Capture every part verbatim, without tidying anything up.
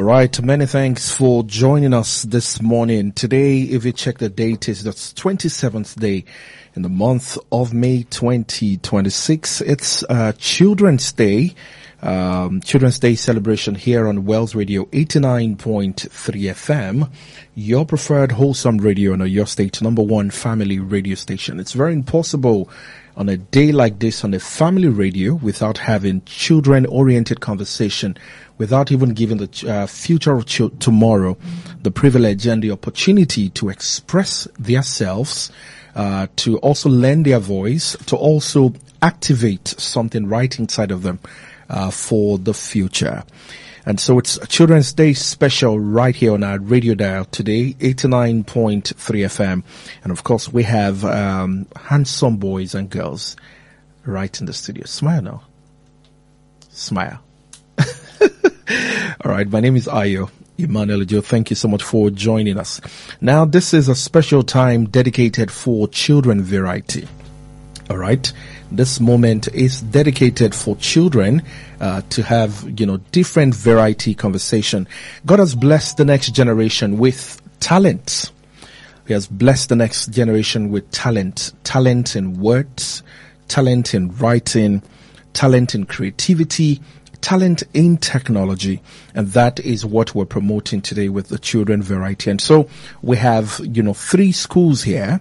right, many thanks for joining us this morning. Today, if you check the date, is the twenty-seventh day in the month of May twenty twenty-six. It's uh, Children's Day, um, Children's Day celebration here on Wells Radio eighty-nine point three F M, your preferred wholesome radio and your state number one family radio station. It's very impossible on a day like this on a family radio without having children-oriented conversation, without even giving the uh, future of ch- tomorrow the privilege and the opportunity to express themselves, uh, to also lend their voice, to also activate something right inside of them uh, for the future. And so it's Children's Day special right here on our radio dial today, eighty-nine point three F M. And of course, we have um, handsome boys and girls right in the studio. Smile now. Smile. All right. My name is Ayo Emmanuel Joe. Thank you so much for joining us. Now, this is a special time dedicated for children variety. All right. This moment is dedicated for children uh, to have, you know, different variety conversation. God has blessed the next generation with talent. He has blessed the next generation with talent. Talent in words, talent in writing, talent in creativity, talent in technology. And that is what we're promoting today with the children variety. And so we have, you know, three schools here,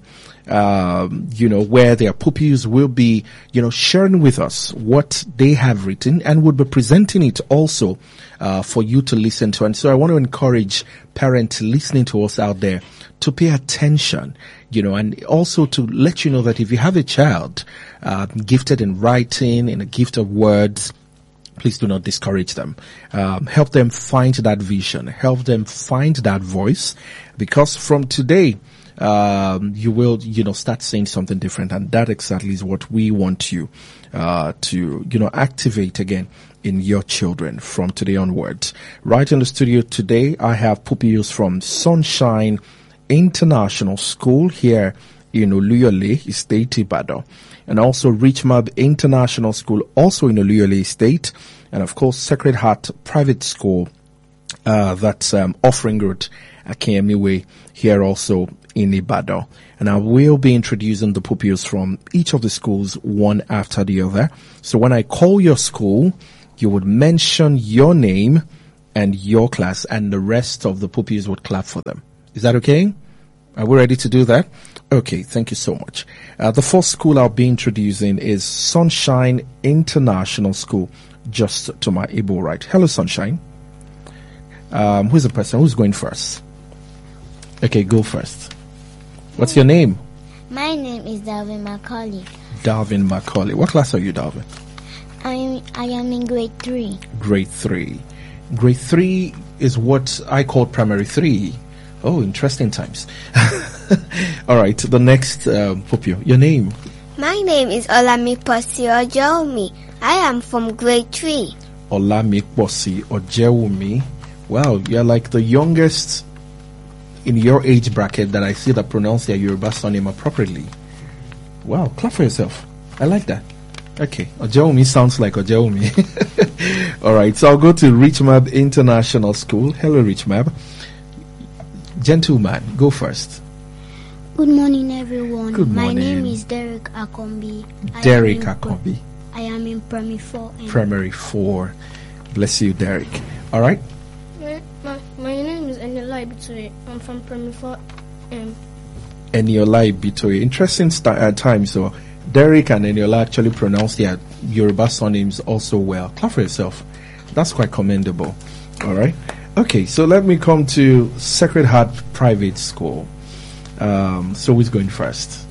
um, you know, where their pupils will be, you know, sharing with us what they have written and would be presenting it also, uh, for you to listen to. And so I want to encourage parents listening to us out there to pay attention, you know, and also to let you know that if you have a child, uh, gifted in writing, in a gift of words, please do not discourage them. Um, help them find that vision. Help them find that voice, because from today, um, you will, you know, start saying something different, and that exactly is what we want you uh, to, you know, activate again in your children from today onwards. Right in the studio today, I have pupils from Sunshine International School here in Oluyole Estate, Ibadan, and also Richmab International School, also in Oluyole Estate, and of course Sacred Heart Private School, uh, that's um, Offering Road, Akemi Way, here also in Ibadan. And I will be introducing the pupils from each of the schools one after the other. So when I call your school, you would mention your name and your class, and the rest of the pupils would clap for them. Is that okay? Are we ready to do that? Okay, thank you so much. Uh, the first school I'll be introducing is Sunshine International School, just to my able right. Hello, Sunshine. Um, who's the person? Who's going first? Okay, go first. What's your name? My name is Darwin Macaulay. Darwin Macaulay. What class are you, Darwin? I am, I am in grade three. Grade three. Grade three is what I call primary three. Oh, interesting times. All right, the next um, pupil. Your name? My name is Olamiposi Ojeumi. I am from grade three. Olamiposi Ojeumi. Wow, you're like the youngest in your age bracket that I see that pronounce their Yoruba surname appropriately. Wow, clap for yourself. I like that. Okay, Ojeumi sounds like Ojeumi. All right, so I'll go to Richmab International School. Hello, Richmab. Gentleman, go first. Good morning, everyone. Good My morning. name is Derek Akombi. I Derek am in Akombi. I am in primary four. and- Primary four. Bless you, Derek. All right. My, my, my name is Eniola Ibitoye. I'm from primary four. Um, Eniola Ibitoye. Interesting st- uh, time. So Derek and Eniola actually pronounce their Yoruba surnames also well. Clap for yourself. That's quite commendable. All right. Okay, so let me come to Sacred Heart Private School. Um, so who's going first?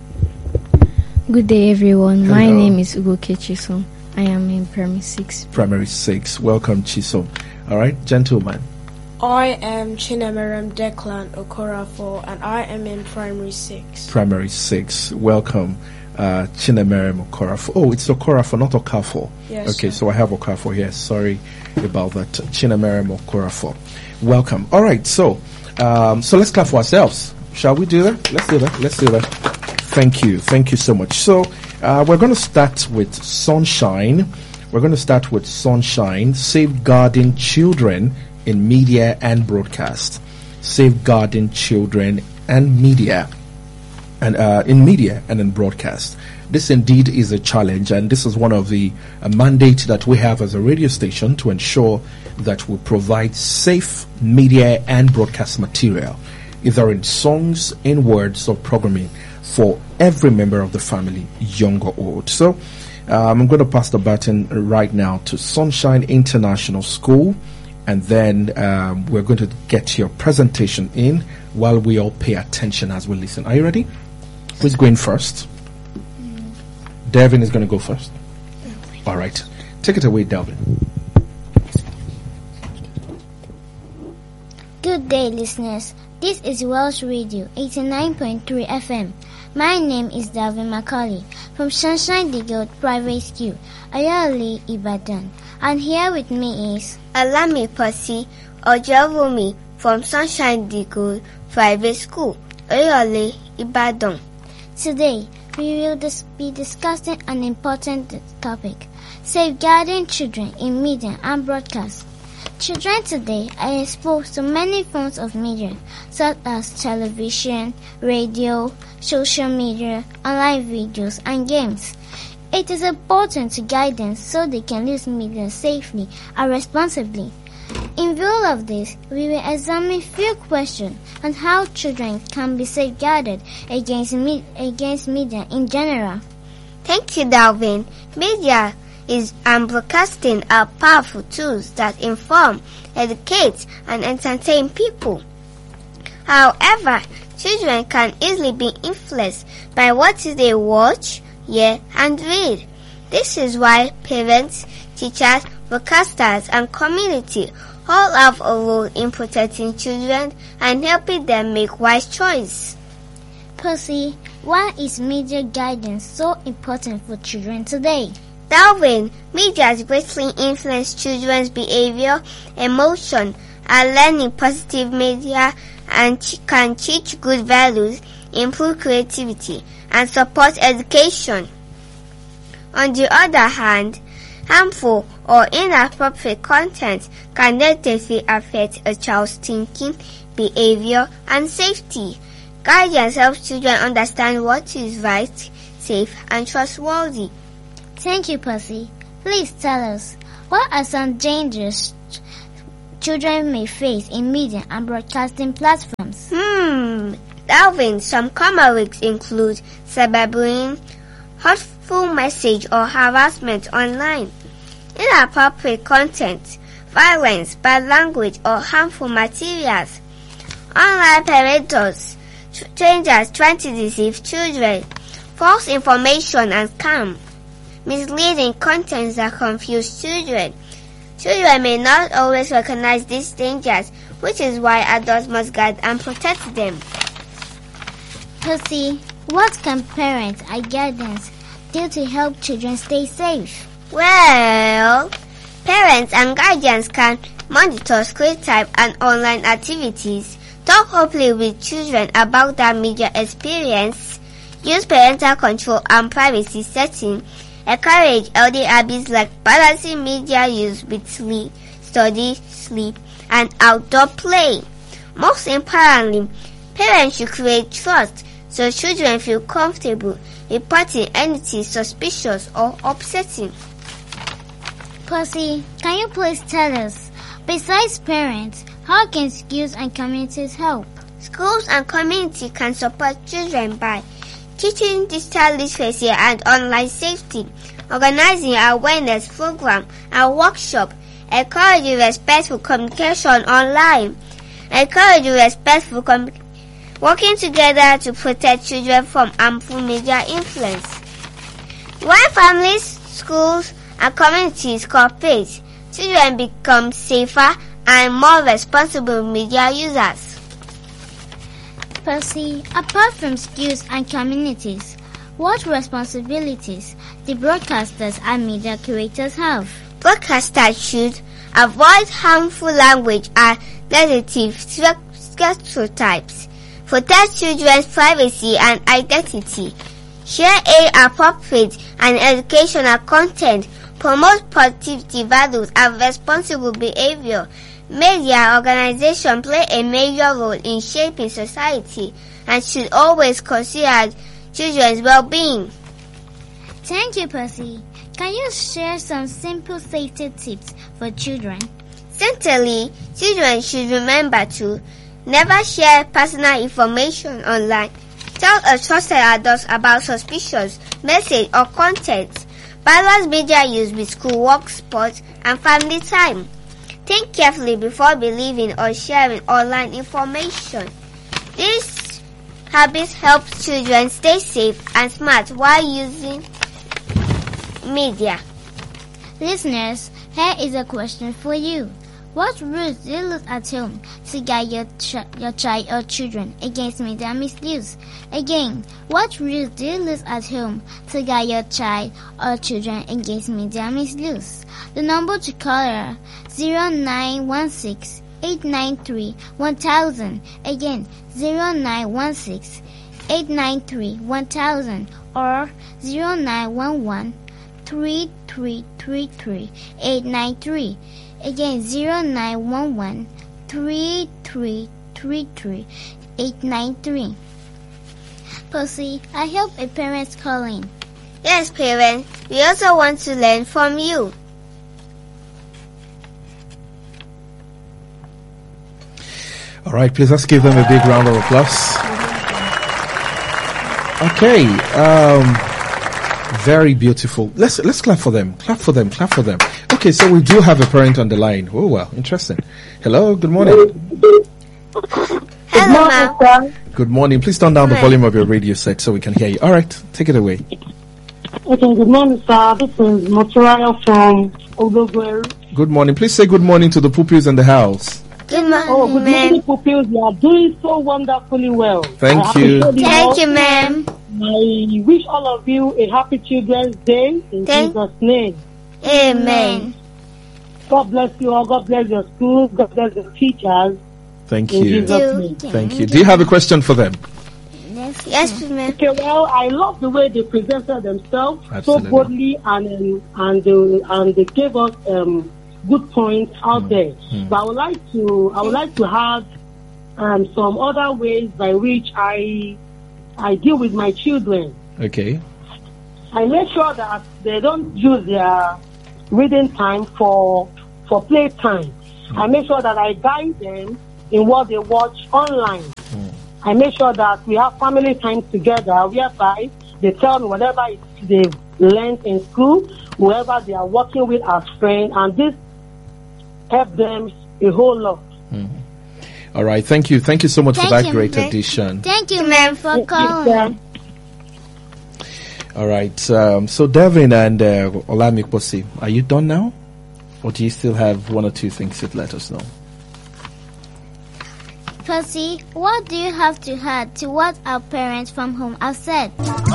Good day, everyone. My Hello. name is Ugo Kechiso. I am in primary six. Primary six. Welcome, Chisom. All right, gentlemen. I am Chinemerem Declan Okorafor, and I am in primary six. Primary six. Welcome, uh, Chinemerem Okorafor. Oh, it's Okorafor, not Okafor. Yes, Okay, sir. so I have Okafor here. Sorry about that. Chinemerem Okorafor. Welcome. All right, so um, so let's clap for ourselves. Shall we do that? Let's do that. Let's do that. Thank you. Thank you so much. So uh, we're going to start with Sunshine. We're going to start with Sunshine, safeguarding children in media and broadcast. Safeguarding children and media, and uh, in media and in broadcast. This indeed is a challenge, and this is one of the uh, mandates that we have as a radio station to ensure that we provide safe media and broadcast material, either in songs, in words, or programming for every member of the family, young or old. So um, I'm going to pass the baton right now to Sunshine International School, and then um, we're going to get your presentation in while we all pay attention as we listen. Are you ready? Who's going first? Devin is going to go first. All right. Take it away, Devin. Good day, listeners. This is Welsh Radio eighty-nine point three F M. My name is Dalvin Macaulay from Sunshine the Goat Private School, Ayole, Ibadan. And here with me is Olami Percy Ojawumi from Sunshine the Goat Private School, Ayole, Ibadan. Today, we will dis- be discussing an important topic, safeguarding children in media and broadcast. Children today are exposed to many forms of media, such as television, radio, social media, online videos, and games. It is important to guide them so they can use media safely and responsibly. In view of this, we will examine few questions on how children can be safeguarded against, me- against media in general. Thank you, Dalvin. Media is and broadcasting are powerful tools that inform, educate, and entertain people. However, children can easily be influenced by what they watch, hear, and read. This is why parents, teachers, broadcasters, and community all have a role in protecting children and helping them make wise choices. Percy, why is media guidance so important for children today? Darwin, media has greatly influenced children's behavior, emotion, and learning. Positive media and ch- can teach good values, improve creativity, and support education. On the other hand, harmful or inappropriate content can negatively affect a child's thinking, behavior, and safety. Guidance helps children understand what is right, safe, and trustworthy. Thank you, Percy. Please tell us, what are some dangers ch- children may face in media and broadcasting platforms? Hmm, Darwin, some common risks include cyberbullying, hurtful message or harassment online, inappropriate content, violence, bad language, or harmful materials, online predators, strangers trying to deceive children, false information and scam, misleading content that confuse children. Children may not always recognize these dangers, which is why adults must guide and protect them. Percy, what can parents and guardians do to help children stay safe? Well, parents and guardians can monitor screen time and online activities, talk openly with children about their media experience, use parental control and privacy settings, encourage healthy habits like balancing media use with sleep, study, sleep, and outdoor play. Most importantly, parents should create trust so children feel comfortable reporting anything suspicious or upsetting. Percy, can you please tell us, besides parents, how can schools and communities help? Schools and community can support children by teaching digital literacy and online safety, organizing awareness program and workshop, encouraging respectful communication online, encouraging respectful communication, working together to protect children from harmful media influence. When families, schools, and communities cooperate, children become safer and more responsible media users. Percy, apart from schools and communities, what responsibilities do broadcasters and media creators have? Broadcasters should avoid harmful language and negative stereotypes, protect children's privacy and identity, share age-appropriate and educational content, promote positivity values and responsible behavior. Media organizations play a major role in shaping society and should always consider children's well-being. Thank you, Percy. Can you share some simple safety tips for children? Certainly, children should remember to never share personal information online. Tell a trusted adult about suspicious message or content. Balance media use with schoolwork, sports, and family time. Think carefully before believing or sharing online information. These habits help children stay safe and smart while using media. Listeners, here is a question for you. What rules do you look at home to guide your, ch- your child or children against media misuse? Again, what rules do you look at home to guide your child or children against media misuse? The number to call are zero nine one six, eight nine three, one thousand. Again, zero nine one six, eight nine three, one thousand or zero nine one one, three three three three, eight nine three. Again, zero nine one one, three three three three, eight nine three. Percy, I hope a parent's calling. Yes, parents, we also want to learn from you. All right, please let's give them a big round of applause. Okay, um, very beautiful. Let's let's clap for them. Clap for them. Clap for them. Okay, so we do have a parent on the line. Oh, well, interesting. Hello, good morning. Hello, ma'am. Good morning. Please turn down the volume of your radio set so we can hear you. All right, take it away. Okay, good morning, sir. This is Motoraya from Ogogweru. Good morning. Please say good morning to the pupils in the house. Good morning, Oh, good ma'am. morning, pupils. You are doing so wonderfully well. Thank I you. appreciate it Thank all. you, ma'am. I wish all of you a happy Children's Day in Thank- Jesus' name. Amen. God bless you all. God bless your schools. God bless your teachers. Thank In you. Jesus' name. Thank you. Do you have a question for them? Yes, Yes, ma'am. Okay, well, I love the way they presented themselves Absolutely. so boldly, and um, and they, and they gave us um, good points out there. But I would like to I would like to have um, some other ways by which I I deal with my children. Okay. I make sure that they don't use their reading time for for play time. I make sure that I guide them in what they watch online. I make sure that we have family time together, whereby they tell me whatever it- they've learned in school, whoever they are working with as friends, and this helps them a whole lot. All right. Thank you. Thank you so much Thank for that you, great ma'am. addition. Thank you, Ma'am. ma'am, for Yes, calling. sir. All right. Um, so Devin and uh, Olamikposi, are you done now? Or do you still have one or two things to let us know? Percy, what do you have to add to what our parents from home have said?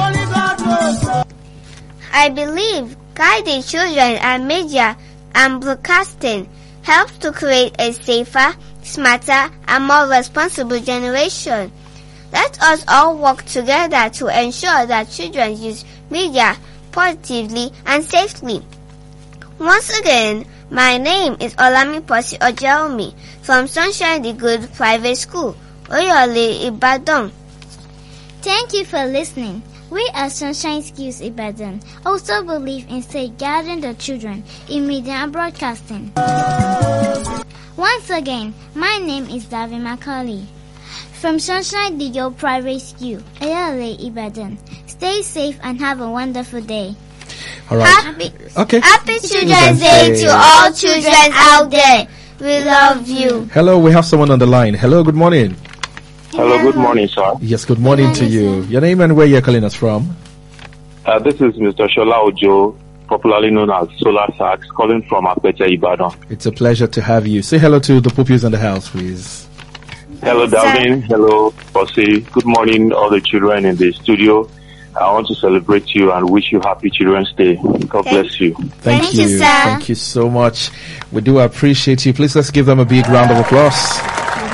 I believe guiding children and media and broadcasting helps to create a safer, smarter, and more responsible generation. Let us all work together to ensure that children use media positively and safely. Once again, my name is Olamiposi Ojaomi from Sunshine the Good Private School, Oyole, Ibadan. Thank you for listening. We at Sunshine Skills Ibadan also believe in safeguarding the children in media and broadcasting. Once again, my name is Davi Macaulay from Sunshine the Good Private School, Oyole, Ibadan. Stay safe and have a wonderful day. All right. Happy, Okay. happy Children's Day to all children out there. We love you. Hello, we have someone on the line. Hello, good morning. Hello, good morning, sir. Yes, good morning Good to morning, you. sir. Your name and where you're calling us from? Uh, this is Mister Shola Ojo, popularly known as Solar Sax, calling from Apete, Ibadan. It's a pleasure to have you. Say hello to the pupils in the house, please. Hello, Sir. Darwin. Hello, Bossy. Good morning, all the children in the studio. I want to celebrate you and wish you happy Children's Day. God bless you. Thank, Thank you, sir. Thank you so much. We do appreciate you. Please let's give them a big round of applause.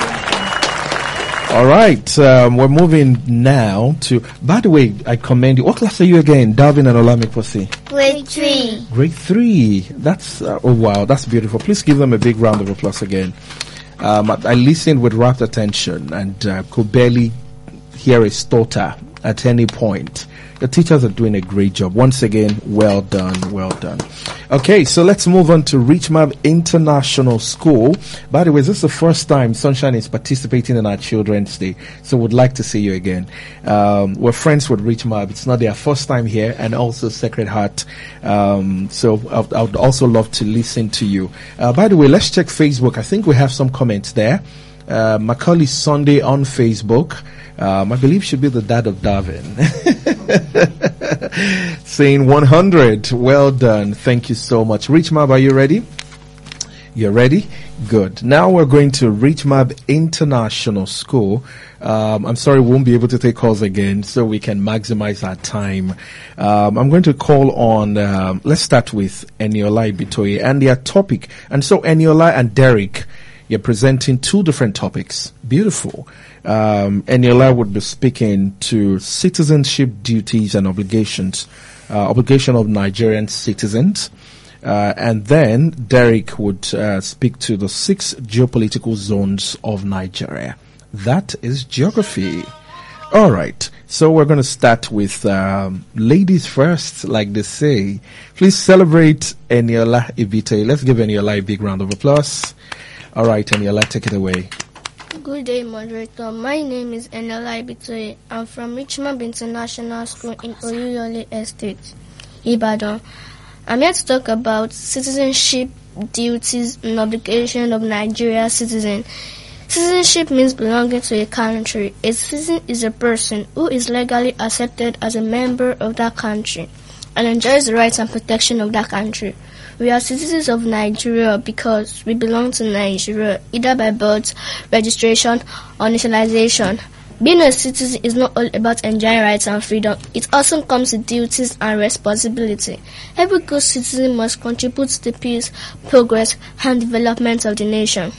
All right, um, we're moving now to. By the way, I commend you. What class are you again, Darwin and Olamikposi? Grade three. Grade three. That's, uh, oh wow, that's beautiful. Please give them a big round of applause again. Um, I, I listened with rapt attention and uh, could barely hear a stutter at any point. The teachers are doing a great job. Once again, well done, well done. Okay, so let's move on to Richmond International School. By the way, this is the first time Sunshine is participating in our Children's Day, so we'd like to see you again. Um, we're friends with Richmond. It's not their first time here, and also Sacred Heart. Um, so I would also love to listen to you. Uh, by the way, let's check Facebook. I think we have some comments there. Uh, Macaulay Sunday on Facebook. Um, I believe should be the dad of Darwin. Saying one hundred. Well done. Thank you so much. Richmab, are you ready? You're ready? Good. Now we're going to Richmab International School. Um, I'm sorry, we won't be able to take calls again, so we can maximize our time. Um, I'm going to call on, um, let's start with Eniola Ibitoye and their topic. And so Eniola and Derek, you're presenting two different topics. Beautiful. Um, Eniola would be speaking to citizenship duties and obligations, uh, obligation of Nigerian citizens. Uh, and then Derek would uh, speak to the six geopolitical zones of Nigeria. That is geography. All right. So we're going to start with um, ladies first, like they say. Please celebrate Eniola Ibitoye. Let's give Eniola a big round of applause. All right, Eniola, take it away. Good day, moderator. My name is Eniola Ibitoye. I'm from Richmond International School in Oluyole Estate, Ibadan. I'm here to talk about citizenship, duties, and obligation of Nigerian citizens. Citizenship means belonging to a country. A citizen is a person who is legally accepted as a member of that country and enjoys the rights and protection of that country. We are citizens of Nigeria because we belong to Nigeria, either by birth, registration, or nationalization. Being a citizen is not all about enjoying rights and freedom. It also comes with duties and responsibility. Every good citizen must contribute to the peace, progress, and development of the nation.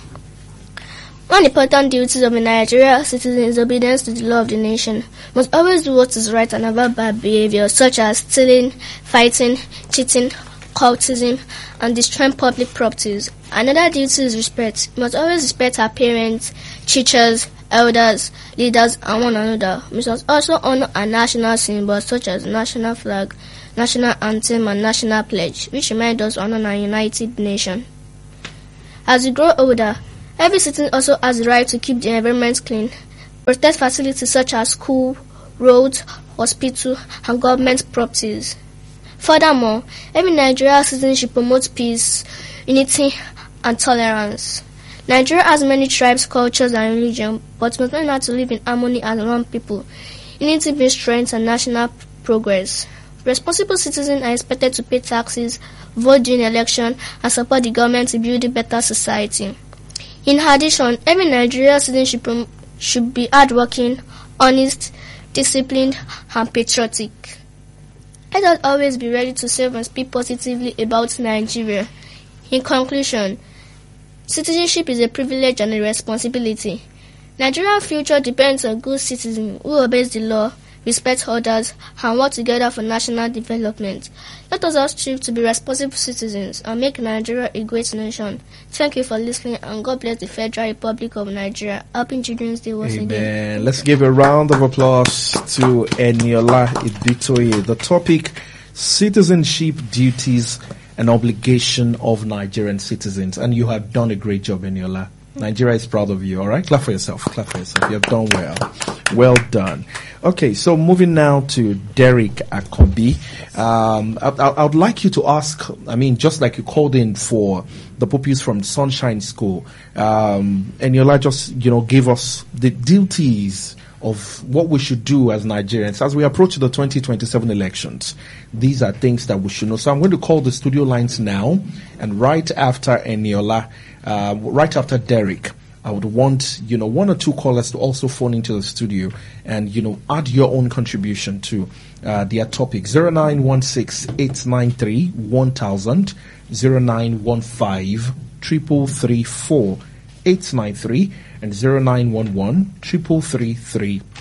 One important duty of a Nigerian citizen is obedience to the law of the nation. Must always do what is right and avoid bad behavior such as stealing, fighting, cheating, cultism, and destroying public properties. Another duty is respect. We must always respect our parents, teachers, elders, leaders, and one another. We must also honor our national symbols such as national flag, national anthem, and national pledge, which remind us of our united nation. As we grow older, every citizen also has the right to keep the environment clean, protect facilities such as school, roads, hospital, and government properties. Furthermore, every Nigerian citizen should promote peace, unity, and tolerance. Nigeria has many tribes, cultures, and religions, but must learn how to live in harmony as one people. Unity brings strength and national progress. Responsible citizens are expected to pay taxes, vote during election, and support the government to build a better society. In addition, every Nigerian citizen should, prom- should be hardworking, honest, disciplined, and patriotic. Let us always be ready to serve and speak positively about Nigeria. In conclusion, citizenship is a privilege and a responsibility. Nigeria's future depends on good citizens who obey the law, respect others, and work together for national development. Let us all strive to be responsible citizens and make Nigeria a great nation. Thank you for listening, and God bless the Federal Republic of Nigeria. Happy Children's Day once Amen. again. Let's give a round of applause to Eniola Ibitoye. The topic, citizenship, duties, and obligation of Nigerian citizens. And you have done a great job, Eniola. Nigeria is proud of you, all right? Clap for yourself. Clap for yourself. You have done well. Well done. Okay, so moving now to Derek Akobi. Um, I, I, I would like you to ask, I mean, just like you called in for the pupils from Sunshine School, um, Eniola just, you know, gave us the duties of what we should do as Nigerians as we approach the twenty twenty-seven elections. These are things that we should know. So I'm going to call the studio lines now, and right after Eniola, uh, right after Derek, I would want, you know, one or two callers to also phone into the studio and, you know, add your own contribution to uh, their topic. zero nine one six, eight nine three, one thousand, zero nine one five, three three three four, eight nine three, and zero nine one one, three three three three,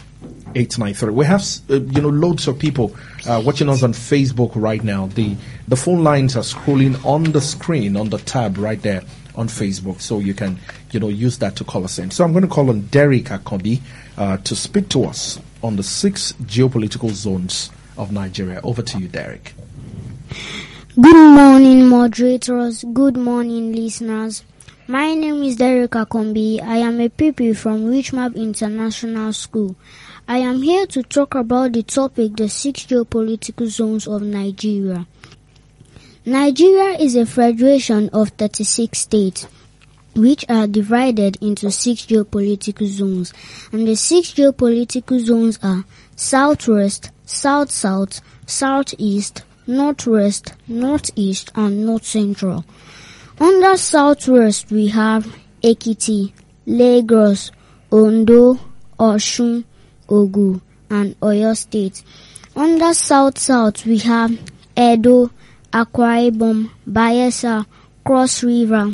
eight nine three. We have, uh, you know, loads of people uh, watching us on Facebook right now. The the phone lines are scrolling on the screen, on the tab right there on Facebook, so you can, you know, use that to call us in. So I'm going to call on Derek Akombi uh, to speak to us on the six geopolitical zones of Nigeria. Over to you, Derek. Good morning, moderators. Good morning, listeners. My name is Derek Akombi. I am a pupil from Richmond International School. I am here to talk about the topic, the six geopolitical zones of Nigeria. Nigeria is a federation of thirty-six states, which are divided into six geopolitical zones. And the six geopolitical zones are Southwest, South-South, Southeast, Northwest, Northeast, and North Central. Under Southwest, we have Ekiti, Lagos, Ondo, Osun, Ogun, and Oyo State. Under South-South, we have Edo, Akwa Ibom, Bayelsa, Cross River,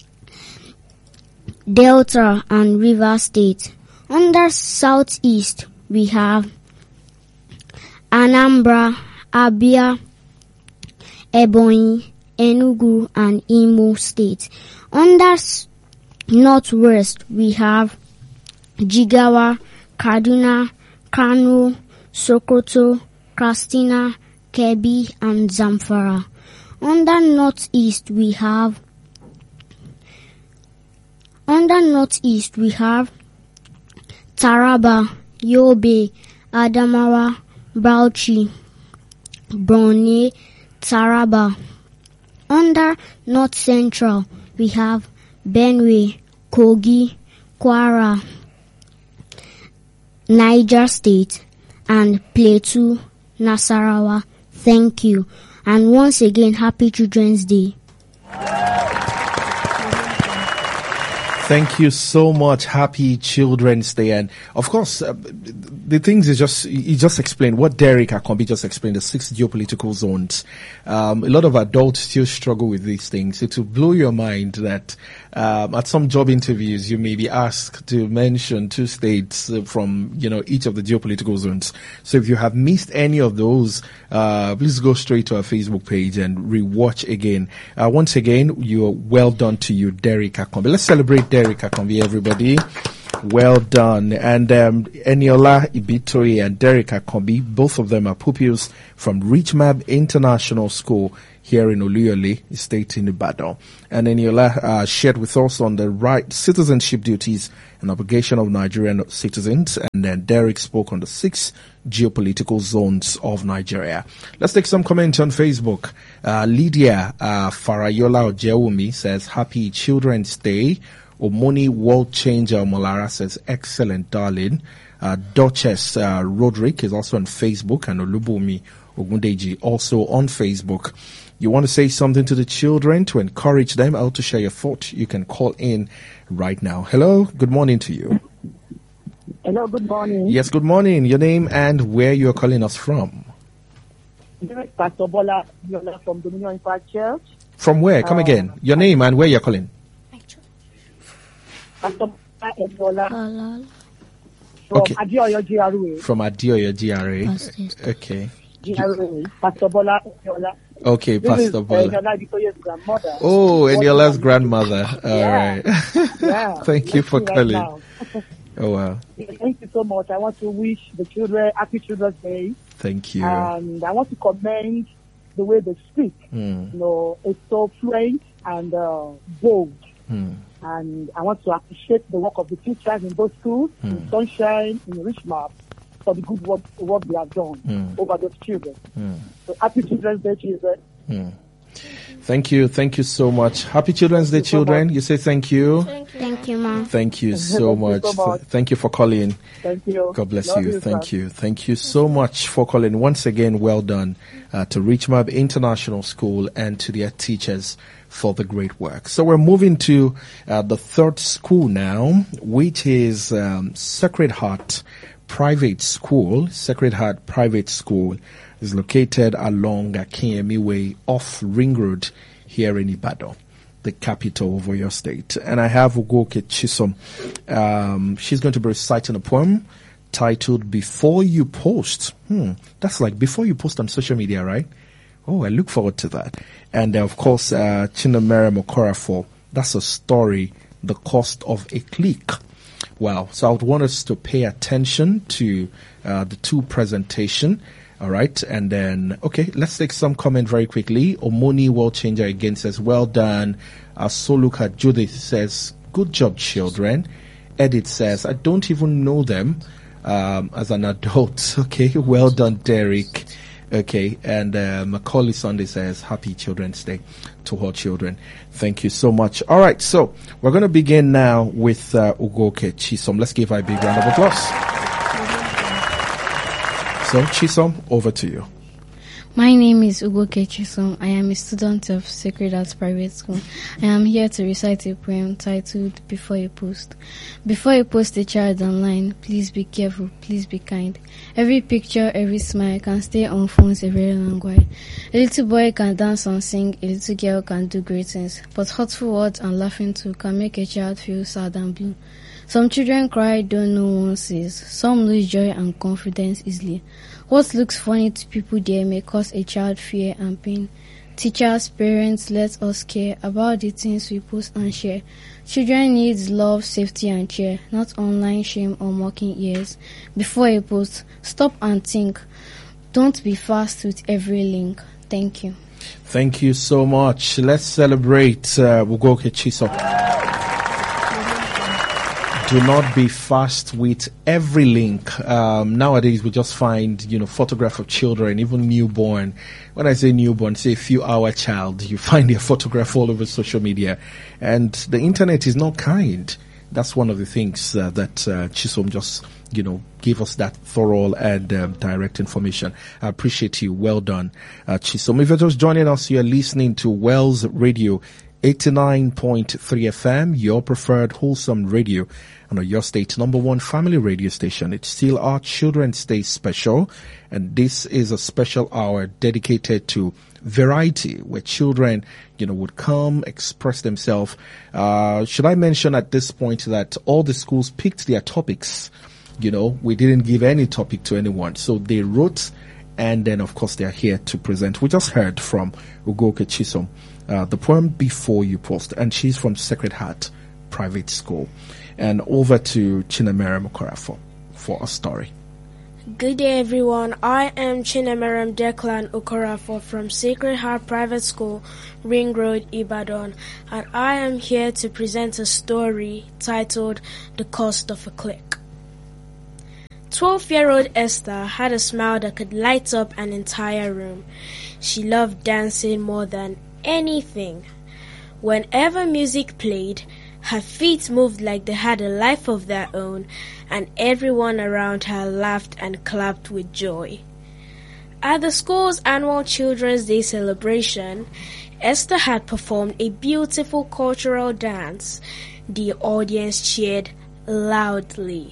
Delta, and Rivers State. Under Southeast, we have Anambra, Abia, Ebonyi, Enugu, and Imo State. Under Northwest, we have Jigawa, Kaduna, Kano, Sokoto, Katsina, Kebbi, and Zamfara. Under Northeast, we have Under Northeast, we have Taraba, Yobe, Adamawa, Bauchi, Borno, Taraba. Under North Central, we have Benue, Kogi, Kwara, Niger State, and Plateau, Nasarawa. Thank you. And once again, Happy Children's Day. Thank you so much. Happy Children's Day. And of course, uh, the things is just, you just explained what Derek Akombi just explained, the six geopolitical zones. Um, a lot of adults still struggle with these things. It will blow your mind that um, at some job interviews, you may be asked to mention two states uh, from, you know, each of the geopolitical zones. So if you have missed any of those, uh, please go straight to our Facebook page and rewatch again. Uh, once again, you're well done to you, Derek Akombi. Let's celebrate Derek Akombi, everybody. Well done. And um, Eniola Ibitoye and Derek Akombi, both of them are pupils from Richmond International School here in Oluyole Estate in Ibadan. And Eniola uh, shared with us on the right citizenship duties and obligation of Nigerian citizens. And then Derek spoke on the six geopolitical zones of Nigeria. Let's take some comments on Facebook. Uh, Lydia uh, Farayola Ojewumi says, Happy Children's Day. Omoni World Changer Molara says, excellent, darling. Uh, Duchess uh, Roderick is also on Facebook, and Olubumi Ogundeji also on Facebook. You want to say something to the children to encourage them out to share your thought? You can call in right now. Hello, good morning to you. Hello, good morning. Yes, good morning. Your name and where you are calling us from? Pastor Bola Yola from Dominion Impact Church. From where? Come uh, again. Your name and where you're calling? Pastor Bola Hello. from Okay. Adioyo G R A. From Adioyo G R A. Okay. G R A. Pastor Bola Yola. Okay, This Pastor is, uh, Bola. Yola Bitoye's grandmother. Oh, and your last grandmother. All Yeah. right. Yeah. Thank you for Right calling. now. Oh, wow. Thank you so much. I want to wish the children Happy Children's Day. Thank you. And I want to commend the way they speak. Mm. You know, it's so fluent and uh, bold. Mm. And I want to appreciate the work of the teachers in those schools, Mm. in Sunshine, in Richmond, for the good work, work they have done Mm. over those children. Mm. So Happy Children's Day, children. Mm. Thank you. Thank you so much. Happy Children's Day, children. You say thank you. Thank you. Thank you, Mom. Thank you so Thank you much. so much. Thank you for calling. Thank you. God bless Love you. Thank sir. you. Thank you so much for calling. Once again, well done uh, to Richmond International School and to their teachers for the great work. So we're moving to uh, the third school now, which is um, Sacred Heart Private School. Sacred Heart Private School is located along Akinyemi Way off Ring Road here in Ibadan, the capital of Oyo State. And I have Ugoke Chisom. Um, she's going to be reciting a poem titled Before You Post. Hmm, that's like before you post on social media, right? Oh, I look forward to that. And uh, of course, uh, Chinamerem Okorafor, that's a story, The Cost of a Click. Wow. So I would want us to pay attention to uh, the two presentation. All right. And then, okay, let's take some comment very quickly. Omoni World Changer again says, well done. Uh, Soluka Judith says, good job, children. Edith says, I don't even know them um, as an adult. Okay. Well done, Derek. Okay, and uh, Macaulay Sunday says, Happy Children's Day to all children. Thank you so much. All right, so we're going to begin now with uh, Ugoke Chisom. Let's give her a big round of applause. So, Chisom, over to you. My name is Ugoke Chisom. I am a student of Sacred Heart Private School. I am here to recite a poem titled Before You Post. Before you post a child online, please be careful, please be kind. Every picture, every smile can stay on phones a very long while. A little boy can dance and sing, a little girl can do great things, but hurtful words and laughing too can make a child feel sad and blue. Some children cry though no one sees. Some lose joy and confidence easily. What looks funny to people there may cause a child fear and pain. Teachers, parents, let us care about the things we post and share. Children need love, safety and cheer, not online shame or mocking ears. Before you post, stop and think. Don't be fast with every link. Thank you. Thank you so much. Let's celebrate uh, Ugoke Chisom. Do not be fast with every link. Um, nowadays, we just find, you know, photograph of children, even newborn. When I say newborn, say a few hour child, you find their photograph all over social media. And the internet is not kind. That's one of the things uh, that uh, Chisom just, you know, gave us that thorough and um, direct information. I appreciate you. Well done, uh, Chisom. If you're just joining us, you're listening to Wells Radio eighty-nine point three F M, your preferred wholesome radio, and your state's number one family radio station. It's still our Children's Day special, and this is a special hour dedicated to variety, where children, you know, would come, express themselves. Uh, should I mention at this point that all the schools picked their topics? You know, we didn't give any topic to anyone, so they wrote, and then of course they're here to present. We just heard from Ugoke Chisom, uh, the poem Before You Post, and she's from Sacred Heart Private School. And over to Chinamerem Okorafor for a story. Good day, everyone. I am Chinamerem Declan Okorafor from Sacred Heart Private School, Ring Road, Ibadan, and I am here to present a story titled The Cost of a Click. Twelve-year-old Esther had a smile that could light up an entire room. She loved dancing more than anything. Whenever music played, her feet moved like they had a life of their own, and everyone around her laughed and clapped with joy. At the school's annual Children's Day celebration, Esther had performed a beautiful cultural dance. The audience cheered loudly.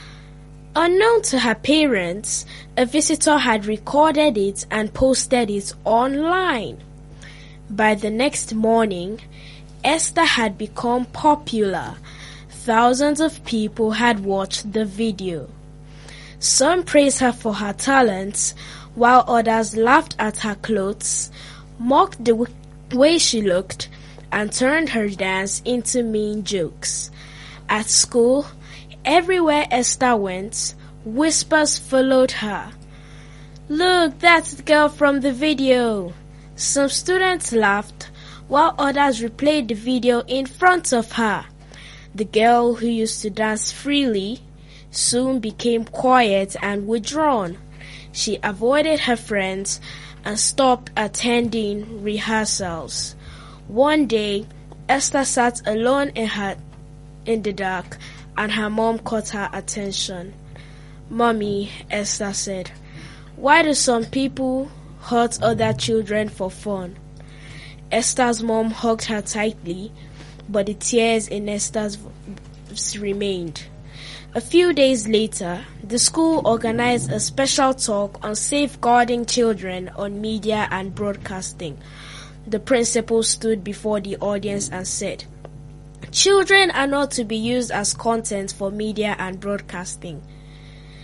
Unknown to her parents, a visitor had recorded it and posted it online. By the next morning, Esther had become popular. Thousands of people had watched the video. Some praised her for her talents, while others laughed at her clothes, mocked the w- way she looked, and turned her dance into mean jokes. At school, everywhere Esther went, whispers followed her. "Look, that's the girl from the video." Some students laughed, while others replayed the video in front of her. The girl who used to dance freely soon became quiet and withdrawn. She avoided her friends and stopped attending rehearsals. One day, Esther sat alone in her in the dark, and her mom caught her attention. "Mommy," Esther said, "why do some people hurt other children for fun?" Esther's mom hugged her tightly, but the tears in Esther's voice remained. A few days later, the school organized a special talk on safeguarding children on media and broadcasting. The principal stood before the audience and said, "Children are not to be used as content for media and broadcasting."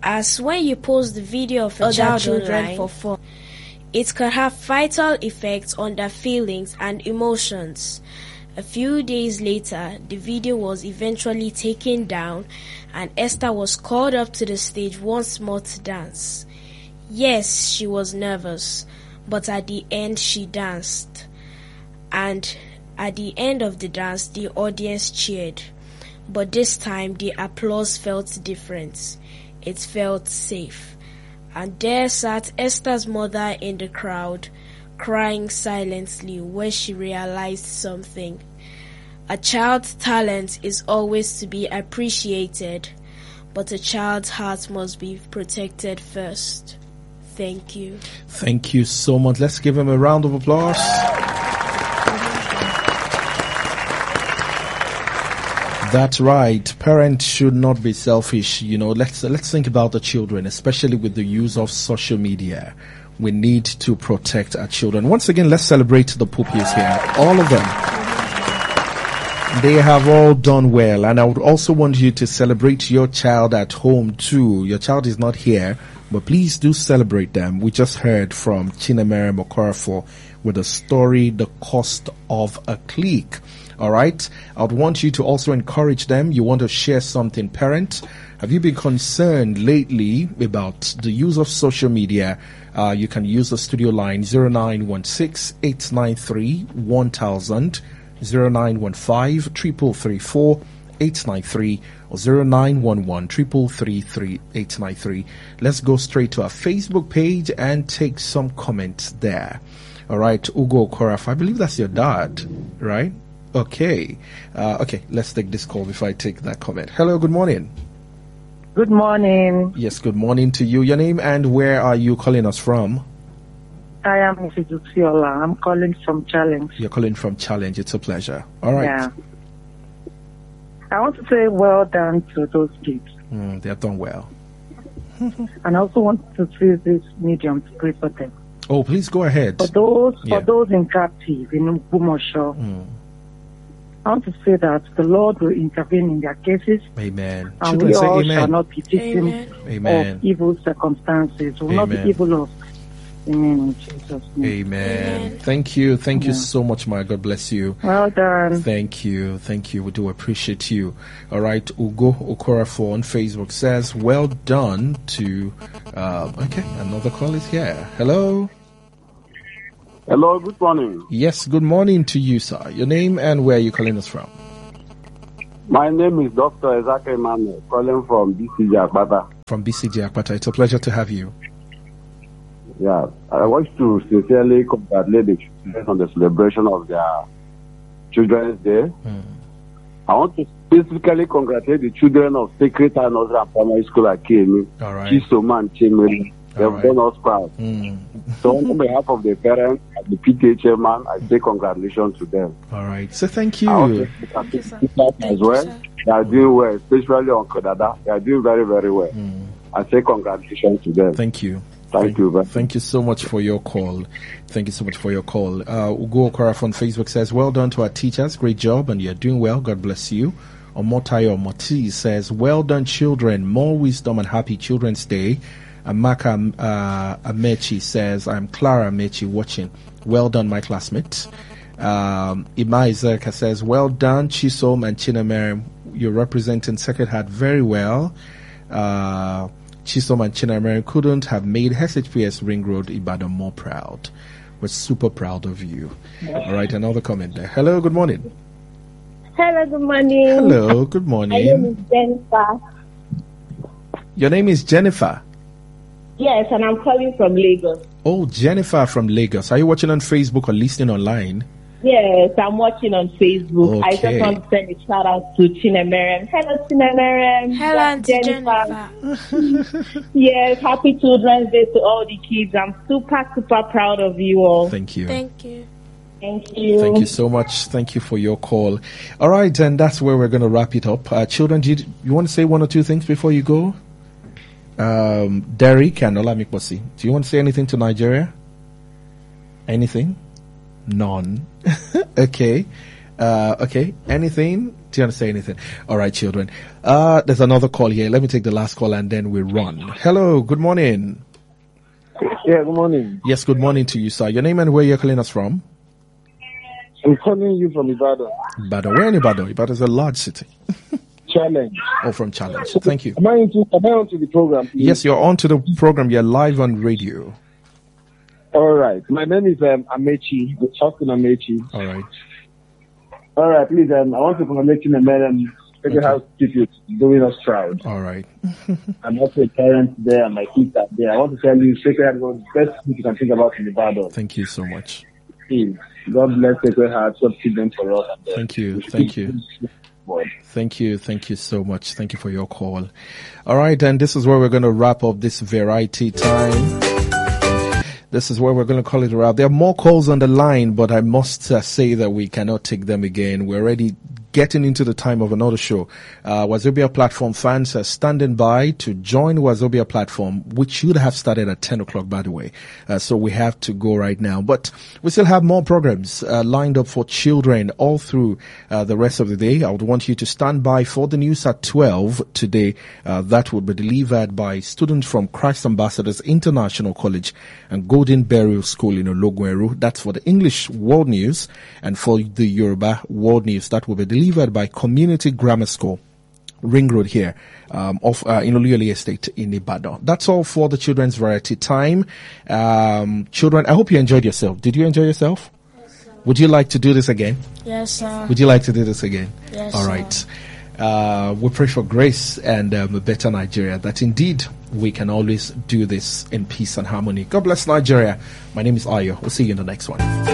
as when you post the video of other Child children online. for fun, it can have vital effects on their feelings and emotions. A few days later, the video was eventually taken down and Esther was called up to the stage once more to dance. Yes, she was nervous, but at the end she danced. And at the end of the dance, the audience cheered. But this time, the applause felt different. It felt safe. And there sat Esther's mother in the crowd, crying silently when she realized something. A child's talent is always to be appreciated, but a child's heart must be protected first. Thank you. Thank you so much. Let's give him a round of applause. That's right. Parents should not be selfish. You know, let's let's think about the children, especially with the use of social media. We need to protect our children. Once again, let's celebrate the puppies here. All of them. They have all done well. And I would also want you to celebrate your child at home too. Your child is not here, but please do celebrate them. We just heard from Chinemere Mokorafo with the story, The Cost of a Click. All right. I would want you to also encourage them. You want to share something, parent. Have you been concerned lately about the use of social media? Uh, you can use the studio line zero nine one six, eight nine three, one thousand, zero nine one five, three three three four, eight nine three, or zero nine one one, three three three, eight nine three. Let's go straight to our Facebook page and take some comments there. All right. Ugo Koraf, I believe that's your dad, right? Okay. Uh, okay, let's take this call before I take that comment. Hello, good morning. Good morning. Yes, good morning to you. Your name and where are you calling us from? I am Missus Uxiola. I'm calling from Challenge. You're calling from Challenge. It's a pleasure. All right. Yeah. I want to say well done to those kids. Mm, they have done well. And I also want to see this medium to pray for them. Oh, please go ahead. For those, Yeah. for those in captive in Bumosho, Mm. I want to say that the Lord will intervene in their cases. Amen. And Children we say all amen. shall not be victims Amen. Amen. of evil circumstances. We will not be Amen. evil of. Amen. In Jesus' name. Amen. Amen. Thank you. Thank you Yeah. so much, my God bless you. Well done. Thank you. Thank you. We do appreciate you. All right. Ugo Okorafo on Facebook says, well done to, uh, okay, another call is here. Hello. Hello, good morning. Yes, good morning to you, sir. Your name and where are you calling us from? My name is Doctor Ezake Emmanuel, calling from B C J Akbata. From B C J Akbata. It's a pleasure to have you. Yeah, I want to sincerely congratulate the children on the celebration of their Children's Day. Mm. I want to specifically congratulate the children of Sacred Heart Nursery and Primary School at K M E. All right. Chisoma and Chimeri. They All have right. done us proud. Mm. So on behalf of the parents and the P T A chairman, I say congratulations to them. All right. So thank I also you. think as well. They are doing well, especially on Kodada. They are doing very, very well. Mm. I say congratulations to them. Thank you. Thank you, man. Thank you so much for your call. Thank you so much for your call. Uh, Ugo Okora on Facebook says, well done to our teachers. Great job and you're doing well. God bless you. Omotayo Moti says, well done children. More wisdom and happy Children's Day. Amaka uh, Amechi says, I'm Clara Amechi watching. Well done, my classmates. Um, Ima Izeka says, well done, Chisom and Chinemere. You're representing Sacred Heart very well. Uh, Chisom and Chinemere couldn't have made H H P S Ring Road Ibadan more proud. We're super proud of you. All right, another comment there. Hello, good morning. Hello, good morning. Hello, good My name is morning. Jennifer. Your name is Jennifer. Yes, and I'm calling from Lagos. Oh, Jennifer from Lagos. Are you watching on Facebook or listening online? Yes, I'm watching on Facebook. I Okay. just want to send a shout out to Chinemere. Hello, Chinemere. Hello, Auntie Jennifer. Yes, happy Children's Day to all the kids. I'm super, super proud of you all. Thank you. Thank you. Thank you. Thank you so much. Thank you for your call. All right, and that's where we're going to wrap it up. Uh, children, do you, you want to say one or two things before you go? Um, Derek and Olamikbosi, do you want to say anything to Nigeria? Anything? None. Okay. Uh, okay. Anything? Do you want to say anything? All right, children. Uh, there's another call here. Let me take the last call and then we run. Hello. Good morning. Yeah, good morning. Yes, good morning to you, sir. Your name and where you're calling us from? I'm calling you from Ibadan. Ibadan. Where in Ibadan? Ibadan is a large city. Challenge. Oh, from Challenge. Thank you. Am I into, am I onto the program, please? Yes, you're on to the program. You're live on radio. All right. My name is um, Amechi. Austin Amechi. All right. All right, please. Um, I want to congratulate you and Madam Sacred Heart Institute doing us proud. All right. I'm also a parent there and my kids are there. I want to tell you, Sacred Heart was the best thing you can think about in Ibadan. Thank you so much. Please. God bless Sacred Heart. God keep them for us. And, uh, Thank you. Thank you. Thank you. Thank you so much. Thank you for your call. All right. And this is where we're going to wrap up this variety time. This is where we're going to call it a wrap. There are more calls on the line, but I must uh, say that we cannot take them again. We're already getting into the time of another show. Uh, Wazobia Platform fans are standing by to join Wazobia Platform, which should have started at ten o'clock, by the way. Uh, so we have to go right now. But we still have more programs uh, lined up for children all through uh, the rest of the day. I would want you to stand by for the news at twelve today. Uh, that will be delivered by students from Christ Ambassadors International College and Golden Burial School in Ologweru. That's for the English World News. And for the Yoruba World News, that will be delivered delivered by Community Grammar School, Ring Road here, um, of, uh, in Oluyole Estate in Ibadan. That's all for the children's variety time. Um, children, I hope you enjoyed yourself. Did you enjoy yourself? Yes, sir. Would you like to do this again? Yes, sir. Would you like to do this again? Yes, all right. Uh, we pray for grace and um, a better Nigeria, that indeed we can always do this in peace and harmony. God bless Nigeria. My name is Ayo. We'll see you in the next one.